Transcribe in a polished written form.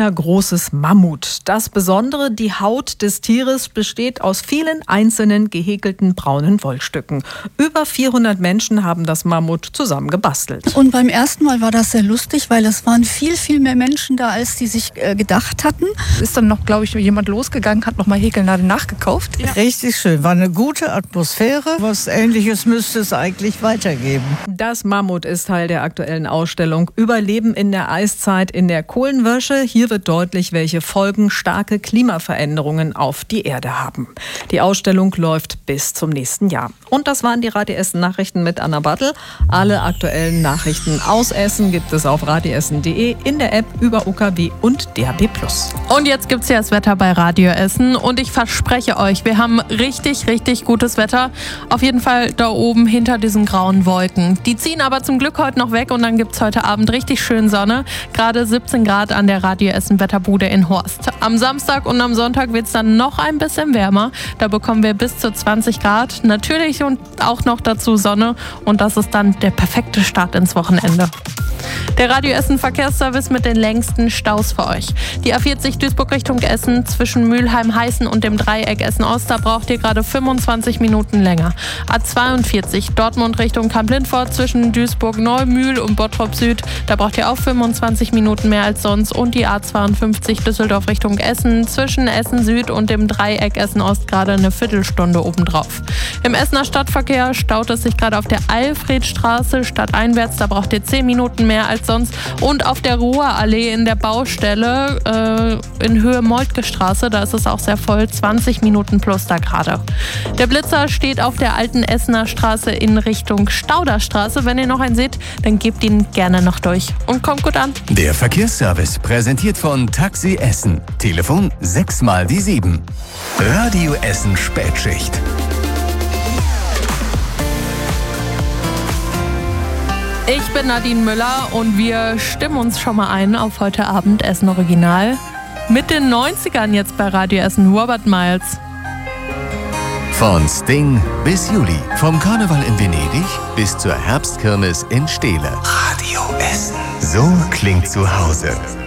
metergroßes Mammut. Das Besondere, die Haut des Tieres besteht aus vielen einzelnen gehäkelten braunen Wollstücken. Über 400 Menschen haben das Mammut zusammen gebastelt. Und beim ersten Mal war das sehr lustig, weil es waren viel, viel mehr Menschen da, als die sich gedacht hatten. Ist dann noch, glaube ich, jemand losgegangen, hat nochmal Häkelnadeln nachgekauft. Ja. Richtig schön, war eine gute Atmosphäre. Was Ähnliches müsste es eigentlich weitergeben. Das Mammut ist Teil der aktuellen Ausstellung Überleben in der Eiszeit in der Kohlenwäsche. Hier wird deutlich, welche Folgen starke Klimaveränderungen auf die Erde haben. Die Ausstellung läuft bis zum nächsten Jahr. Und das waren die Radio Essen Nachrichten mit Anna Bartel. Alle aktuellen Nachrichten aus Essen gibt es auf radioessen.de, in der App, über UKW und DAB+. Und jetzt gibt's ja das Wetter bei Radio Essen und ich verspreche euch, wir haben richtig, richtig gutes Wetter. Auf jeden Fall da oben hinter diesen grauen Wolken. Die ziehen aber zum Glück heute noch weg und dann gibt's heute Abend richtig schön Sonne. Gerade 17 Grad an der Radio Essen Wetterbude in Horst. Am Samstag und am Sonntag wird's dann noch ein bisschen wärmer. Da bekommen wir bis zu 20 Grad. Natürlich und auch noch dazu Sonne und das ist dann der perfekte Start ins Wochenende. Der Radio Essen Verkehrsservice mit den längsten Staus für euch. Die A40 Duisburg Richtung Essen zwischen Mülheim-Heißen und dem Dreieck Essen-Ost, da braucht ihr gerade 25 Minuten länger. A42 Dortmund Richtung Kamp-Lindfort zwischen Duisburg-Neumühl und Bottrop Süd, da braucht ihr auch 25 Minuten mehr als sonst. Und die A52 Düsseldorf Richtung Essen zwischen Essen Süd und dem Dreieck Essen-Ost gerade eine Viertelstunde obendrauf. Im Essener Stadtverkehr staut es sich gerade auf der Alfredstraße stadteinwärts, da braucht ihr 10 Minuten mehr als sonst. Und auf der Ruhrallee in der Baustelle in Höhe Moltke Straße, da ist es auch sehr voll, 20 Minuten plus da gerade. Der Blitzer steht auf der alten Essener Straße in Richtung Stauderstraße. Wenn ihr noch einen seht, dann gebt ihn gerne noch durch. Und kommt gut an. Der Verkehrsservice präsentiert von Taxi Essen. Telefon 6 mal die 7. Radio Essen Spätschicht. Ich bin Nadine Müller und wir stimmen uns schon mal ein auf heute Abend Essen Original. Mit den 90ern jetzt bei Radio Essen, Robert Miles. Von Sting bis Juli. Vom Karneval in Venedig bis zur Herbstkirmes in Steele. Radio Essen. So klingt zu Hause.